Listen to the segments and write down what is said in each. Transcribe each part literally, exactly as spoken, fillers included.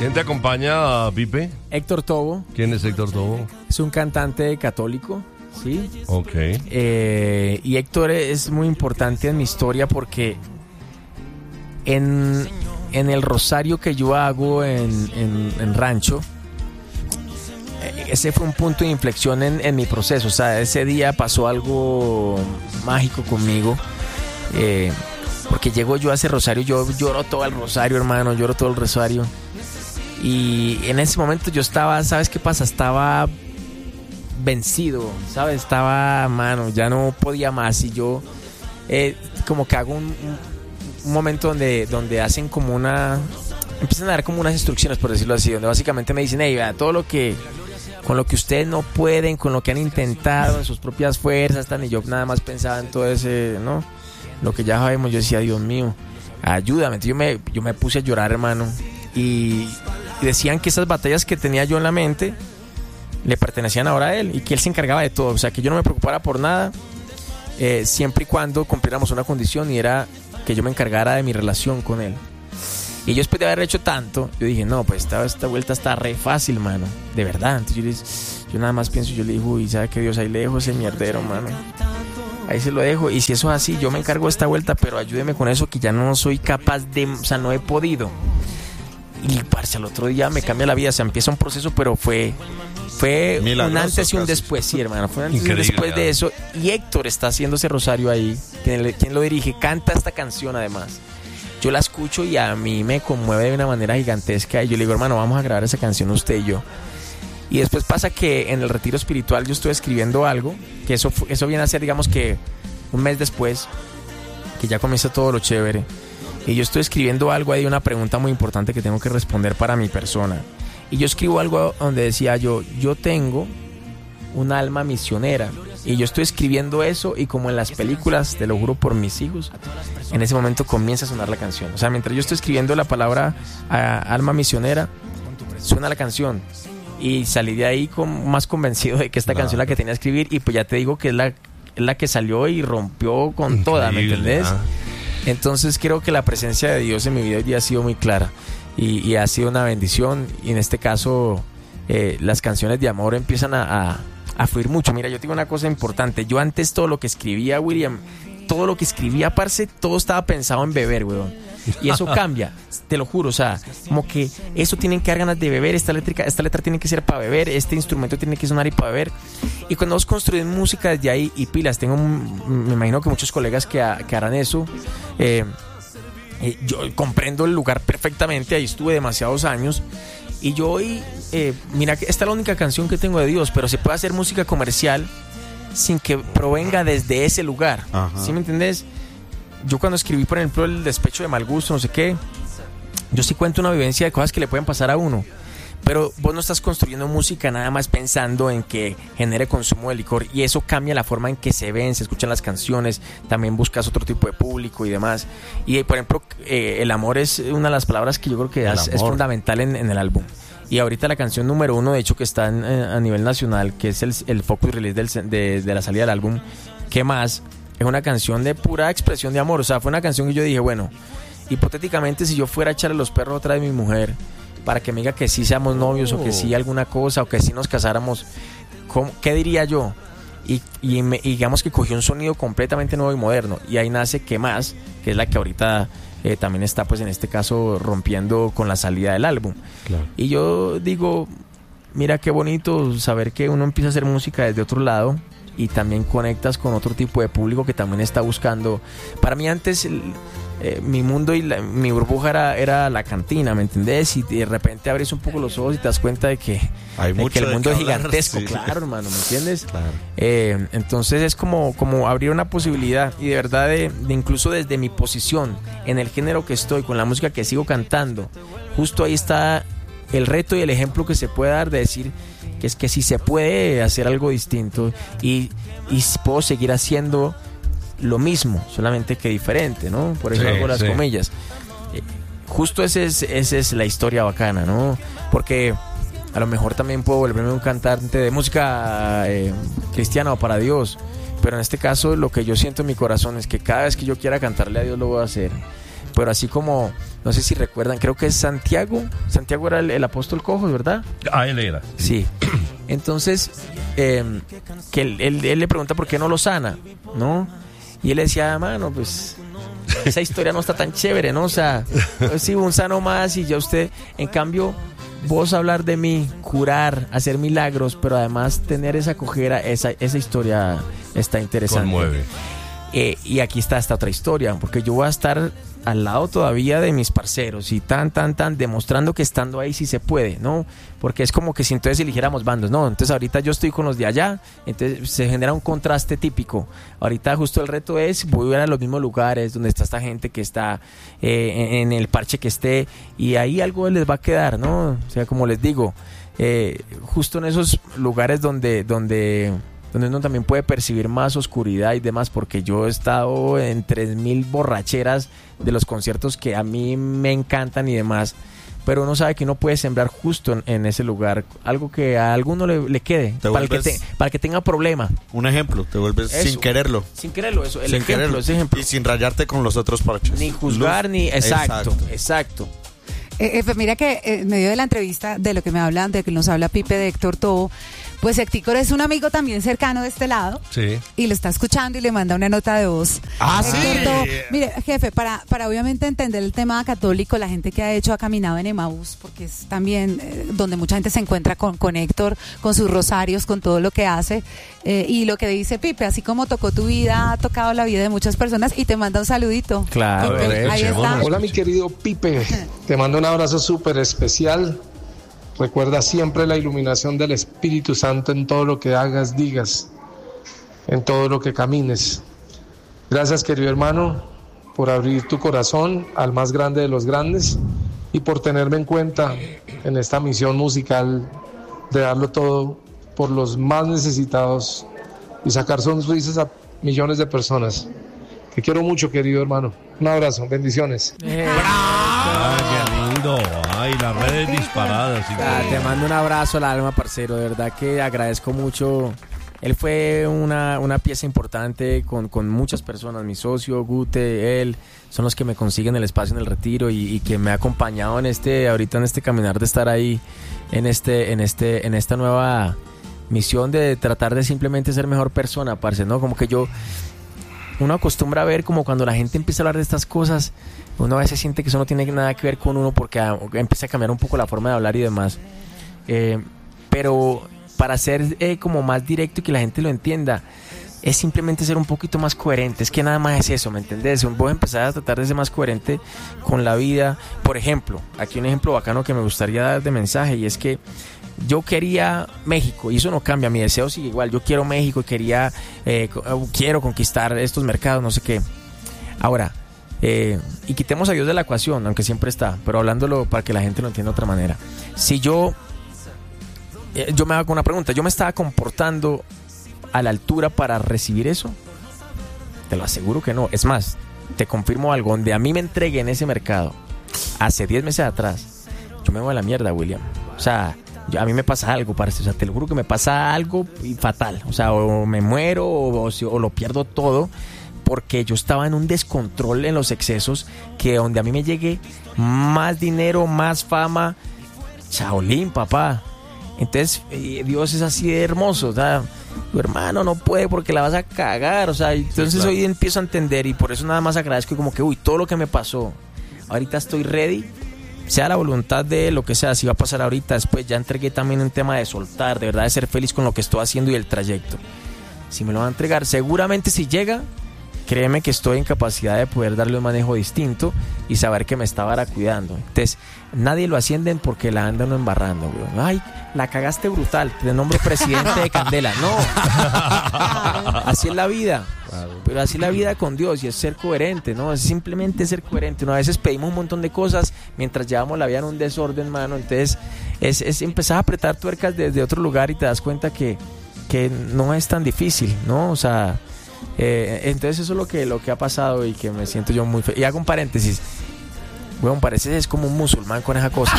¿Quién te acompaña, Pipe? Héctor Tobo. ¿Quién es Héctor Tobo? Es un cantante católico, ¿sí? Ok. Eh, y Héctor es muy importante en mi historia porque en, en el rosario que yo hago en, en, en Rancho, ese fue un punto de inflexión en, en mi proceso. O sea, ese día pasó algo mágico conmigo. Eh, porque llego yo a ese rosario, yo lloro todo el rosario, hermano, lloro todo el rosario. Y en ese momento yo estaba, ¿sabes qué pasa? Estaba vencido, ¿sabes? Estaba, mano, ya no podía más. Y yo eh, como que hago un, un, un momento donde, donde hacen como una... Empiezan a dar como unas instrucciones, por decirlo así, donde básicamente me dicen, hey, vea, todo lo que... Con lo que ustedes no pueden, con lo que han intentado en sus propias fuerzas, tan, y yo nada más pensaba en todo ese, ¿no? Lo que ya sabemos, yo decía, Dios mío, ayúdame. Entonces yo me, yo me puse a llorar, hermano. Y, y decían que esas batallas que tenía yo en la mente le pertenecían ahora a él y que él se encargaba de todo. O sea, que yo no me preocupara por nada, eh, siempre y cuando cumpliéramos una condición, y era que yo me encargara de mi relación con él. Y yo, después de haber hecho tanto, yo dije, no, pues esta, esta vuelta está re fácil, mano. De verdad. Entonces yo, les, yo nada más pienso, yo le digo, uy, ¿sabe qué, Dios? Ahí le dejo ese mierdero, mano. Ahí se lo dejo. Y si eso es así, yo me encargo de esta vuelta, pero ayúdeme con eso, que ya no soy capaz de... O sea, no he podido. Y, parce, al otro día me cambia la vida. O sea, empieza un proceso, pero fue... Fue Milagroso, un antes y un casi. después, sí, hermano. Fue un antes Increíble, y un después de eso. Y Héctor está haciendo ese rosario ahí. Quien, quien lo dirige, canta esta canción, además. Yo la escucho y a mí me conmueve de una manera gigantesca. Y yo le digo, hermano, vamos a grabar esa canción usted y yo. Y después pasa que en el retiro espiritual yo estoy escribiendo algo, que eso, eso viene a ser, digamos que un mes después, que ya comienza todo lo chévere. Y yo estoy escribiendo algo ahí, una pregunta muy importante que tengo que responder para mi persona. Y yo escribo algo donde decía yo, yo tengo un alma misionera. Y yo estoy escribiendo eso, y como en las películas, te lo juro por mis hijos, en ese momento comienza a sonar la canción. O sea, mientras yo estoy escribiendo la palabra a, alma misionera, suena la canción. Y salí de ahí con, más convencido de que esta no. canción es la que tenía que escribir. Y pues ya te digo que es la, es la que salió y rompió con Increíble, toda, ¿me entendés? ¿Ah? Entonces creo que la presencia de Dios en mi vida hoy día ha sido muy clara. Y, y ha sido una bendición. Y en este caso, eh, las canciones de amor empiezan a... a a fluir mucho. Mira, yo te digo una cosa importante. Yo antes todo lo que escribía, William, todo lo que escribía, parce, todo estaba pensado en beber, weón. Y eso cambia, te lo juro. O sea, como que eso tienen que dar ganas de beber, esta letra, esta letra tiene que ser para beber, este instrumento tiene que sonar y para beber. Y cuando vos construís música desde ahí, y pilas, tengo, me imagino que muchos colegas que, que harán eso. Eh, eh, yo comprendo el lugar perfectamente, ahí estuve demasiados años. Y yo hoy, eh, mira, esta es la única canción que tengo de Dios, pero se puede hacer música comercial sin que provenga desde ese lugar. Ajá. ¿Sí me entendés? Yo cuando escribí, por ejemplo, El despecho de mal gusto, no sé qué, yo sí cuento una vivencia de cosas que le pueden pasar a uno. Pero vos no estás construyendo música nada más pensando en que genere consumo de licor, y eso cambia la forma en que se ven, se escuchan las canciones, también buscas otro tipo de público y demás. Y por ejemplo, eh, el amor es una de las palabras que yo creo que es, es fundamental en, en el álbum. Y ahorita la canción número uno, de hecho, que está en, a nivel nacional, que es el, el focus release del, de, de la salida del álbum, ¿qué más? Es una canción de pura expresión de amor. O sea, fue una canción que yo dije, bueno, hipotéticamente si yo fuera a echarle los perros otra de mi mujer para que me diga que sí seamos novios, oh. o que sí alguna cosa, o que sí nos casáramos, ¿cómo, ¿qué diría yo? Y, y, me, y digamos que cogió un sonido completamente nuevo y moderno. Y ahí nace ¿Qué más? Que es la que ahorita eh, también está, pues en este caso, rompiendo con la salida del álbum. Claro. Y yo digo, mira qué bonito saber que uno empieza a hacer música desde otro lado y también conectas con otro tipo de público que también está buscando. Para mí antes el, eh, mi mundo y la, mi burbuja era, era la cantina, ¿me entendés? Y de repente abres un poco los ojos y te das cuenta de que, Hay de que el mundo es gigantesco, sí. Claro, hermano, ¿me entiendes? Claro. Eh, entonces es como, como abrir una posibilidad, y de verdad de, de incluso desde mi posición en el género que estoy, con la música que sigo cantando, justo ahí está el reto y el ejemplo que se puede dar de decir que es que sí se puede hacer algo distinto y, y puedo seguir haciendo lo mismo, solamente que diferente, ¿no? Por eso sí, hago las sí. comillas. Eh, justo esa es, esa es la historia bacana, ¿no? Porque a lo mejor también puedo volverme un cantante de música eh, cristiana o para Dios, pero en este caso lo que yo siento en mi corazón es que cada vez que yo quiera cantarle a Dios lo voy a hacer. pero así como, no sé si recuerdan, creo que es Santiago, Santiago era el, el apóstol cojo, ¿verdad? Ah, él era. Sí. Entonces, eh, que él, él, él le pregunta por qué no lo sana, ¿no? Y él le decía, mano, pues esa historia no está tan chévere, ¿no? O sea, pues, sí, un sano más y ya usted, en cambio, vos hablar de mí, curar, hacer milagros, pero además tener esa cojera, esa, esa historia está interesante. Conmueve. Eh, y aquí está esta otra historia, porque yo voy a estar al lado todavía de mis parceros y tan, tan, tan, demostrando que estando ahí sí se puede, ¿no? Porque es como que si entonces eligiéramos bandos, no, entonces ahorita yo estoy con los de allá, entonces se genera un contraste típico. Ahorita justo el reto es, voy a ir a los mismos lugares donde está esta gente que está eh, en el parche que esté, y ahí algo les va a quedar, ¿no? O sea, como les digo, eh, justo en esos lugares donde... donde donde uno también puede percibir más oscuridad y demás, porque yo he estado en tres mil borracheras de los conciertos que a mí me encantan y demás, pero uno sabe que uno puede sembrar justo en, en ese lugar algo que a alguno le, le quede, para el, que te, para el que tenga problema. Un ejemplo, te vuelves eso, sin quererlo. Sin quererlo, eso, el sin ejemplo, quererlo. ese ejemplo. Y sin rayarte con los otros parches. Ni juzgar, Luz. ni... Exacto, exacto. exacto. Eh, eh, mira que eh, en medio de la entrevista, de lo que me hablan, de que nos habla Pipe de Héctor Tobo, pues Héctor es un amigo también cercano de este lado. Sí. Y lo está escuchando y le manda una nota de voz. Ah, Héctor sí. Tobo, mire, jefe, para, para obviamente entender el tema católico, la gente que ha hecho, ha caminado en Emaús, porque es también eh, donde mucha gente se encuentra con, con Héctor, con sus rosarios, con todo lo que hace. Eh, y lo que dice Pipe, así como tocó tu vida, ha tocado la vida de muchas personas y te manda un saludito. Claro, Entonces, ahí está. Hola, mi querido Pipe, te mando un abrazo súper especial. Recuerda siempre la iluminación del Espíritu Santo en todo lo que hagas, digas, en todo lo que camines. Gracias, querido hermano, por abrir tu corazón al más grande de los grandes y por tenerme en cuenta en esta misión musical de darlo todo por los más necesitados y sacar sonrisas a millones de personas. Te quiero mucho, querido hermano. Un abrazo, bendiciones. Eh, ¡Ah, qué lindo! Ay, las redes disparadas. Ah, te mando un abrazo al alma, parcero. De verdad que agradezco mucho. Él fue una, una pieza importante con, con muchas personas. Mi socio, Gute, él, son los que me consiguen el espacio en el retiro y, y que me ha acompañado en este, ahorita en este caminar de estar ahí, en este, en este, en esta nueva misión de tratar de simplemente ser mejor persona, parce, ¿no? Como que yo, uno acostumbra a ver como cuando la gente empieza a hablar de estas cosas, uno a veces siente que eso no tiene nada que ver con uno porque a, empieza a cambiar un poco la forma de hablar y demás. Eh, pero para ser eh, como más directo y que la gente lo entienda, es simplemente ser un poquito más coherente. Es que nada más es eso, ¿me entendés? Voy a empezar a tratar de ser más coherente con la vida. Por ejemplo, aquí un ejemplo bacano que me gustaría dar de mensaje, y es que yo quería México, y eso no cambia, mi deseo sigue igual. Yo quiero México y quería, eh, quiero conquistar estos mercados, no sé qué. Ahora, eh, y quitemos a Dios de la ecuación, aunque siempre está, pero hablándolo para que la gente lo entienda de otra manera. Si yo, eh, yo me hago una pregunta, ¿yo me estaba comportando a la altura para recibir eso? Te lo aseguro que no. Es más, te confirmo algo, donde a mí me entregué en ese mercado hace diez meses atrás, yo me voy a la mierda, William. O sea, yo, a mí me pasa algo, parece, o sea, te lo juro que me pasa algo fatal. O sea, o me muero o, o, o lo pierdo todo, porque yo estaba en un descontrol en los excesos, que donde a mí me llegue más dinero, más fama, chaolín, papá. Entonces, Dios es así de hermoso, o sea, tu hermano no puede porque la vas a cagar, o sea, entonces sí, claro. Hoy empiezo a entender, y por eso nada más agradezco como que, uy, todo lo que me pasó, ahorita estoy ready, sea la voluntad de lo que sea, si va a pasar ahorita, después ya entregué también un tema de soltar, de verdad de ser feliz con lo que estoy haciendo y el trayecto. Si me lo van a entregar, seguramente si llega, créeme que estoy en capacidad de poder darle un manejo distinto y saber que me estaba cuidando. Entonces, nadie lo ascienden porque la andan embarrando, güey. Ay, la cagaste brutal, te nombro presidente de Candela. No, así es la vida. Pero así es la vida con Dios, y es ser coherente, ¿no? Es simplemente ser coherente. Una a veces pedimos un montón de cosas mientras llevamos la vida en un desorden, mano. Entonces, es, es empezar a apretar tuercas desde otro lugar y te das cuenta que, que no es tan difícil, ¿no? O sea, eh, entonces eso es lo que, lo que ha pasado y que me siento yo muy feliz. Y hago un paréntesis. Weón, parece es como un musulmán con esa cosa.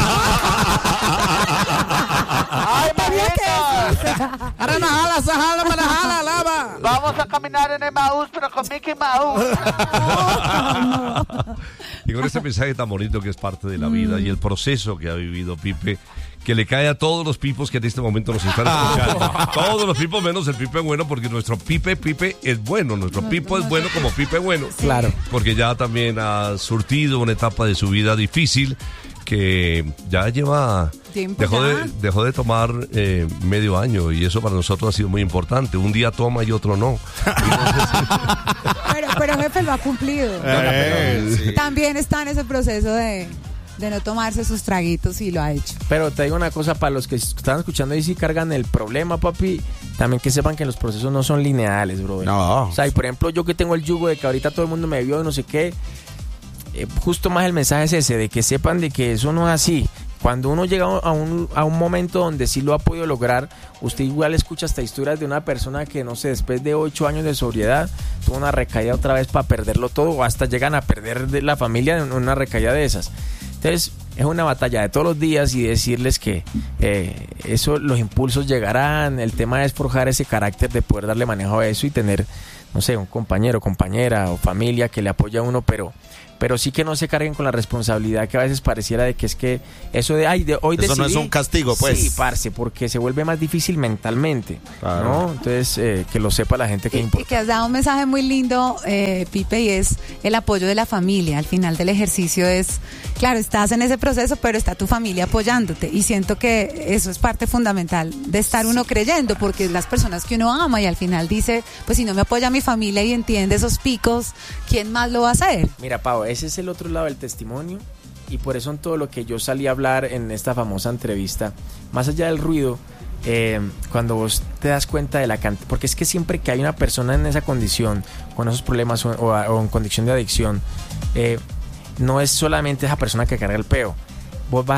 ¡Ay, marica! Ahora la jala, se jala, me la jala, lava. Vamos a caminar en Emaús, pero con Mickey Mouse. Y con este mensaje tan bonito que es parte de la vida y el proceso que ha vivido Pipe, que le cae a todos los pipos que en este momento nos están escuchando. Todos los pipos menos el Pipe bueno, porque nuestro Pipe, Pipe es bueno. Nuestro Pipo es bueno como Pipe bueno. Claro. Porque ya también ha surtido una etapa de su vida difícil que ya lleva... Dejó de, dejó de tomar eh, medio año y eso para nosotros ha sido muy importante. Un día toma y otro no. pero, pero jefe lo ha cumplido. Eh, sí. También está en ese proceso de, de no tomarse sus traguitos y lo ha hecho. Pero te digo una cosa, para los que están escuchando y si cargan el problema, papi, también que sepan que los procesos no son lineales, bro. No. O sea, y por ejemplo, yo que tengo el yugo de que ahorita todo el mundo me vio y no sé qué, eh, justo más el mensaje es ese, de que sepan de que eso no es así. Cuando uno llega a un, a un momento donde sí lo ha podido lograr, usted igual escucha hasta historias de una persona que, no sé, después de ocho años de sobriedad, tuvo una recaída otra vez para perderlo todo, o hasta llegan a perder de la familia en una recaída de esas. Entonces, es una batalla de todos los días y decirles que eh, eso, los impulsos llegarán, el tema es forjar ese carácter de poder darle manejo a eso y tener, no sé, un compañero, compañera o familia que le apoya a uno, pero... pero sí que no se carguen con la responsabilidad que a veces pareciera de que es que eso de ay de hoy eso decidí, no es un castigo, pues. Sí, parce, porque se vuelve más difícil mentalmente, claro. ¿no? Entonces eh, que lo sepa la gente que y, importa. y que has dado un mensaje muy lindo, eh, Pipe, y es el apoyo de la familia. Al final del ejercicio es, claro, estás en ese proceso, pero está tu familia apoyándote y siento que eso es parte fundamental de estar uno creyendo, porque es las personas que uno ama y al final dice, pues si no me apoya mi familia y entiende esos picos, ¿quién más lo va a hacer? Mira, Pau, ese es el otro lado del testimonio y por eso en todo lo que yo salí a hablar en esta famosa entrevista, más allá del ruido, eh, cuando vos te das cuenta de la cantidad, porque es que siempre que hay una persona en esa condición, con esos problemas o, o, o en condición de adicción, eh, no es solamente esa persona que carga el peo, vos vas